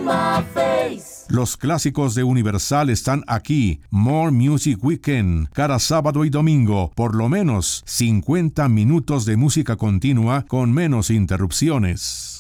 my face. Los clásicos de Universal están aquí. More Music Weekend, cada sábado y domingo, por lo menos 50 minutos de música continua con menos interrupciones.